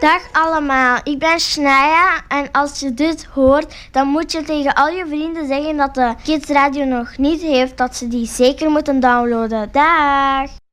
Dag allemaal, ik ben Shania en als je dit hoort, dan moet je tegen al je vrienden zeggen dat de Kids Radio nog niet heeft, dat ze die zeker moeten downloaden. Dag!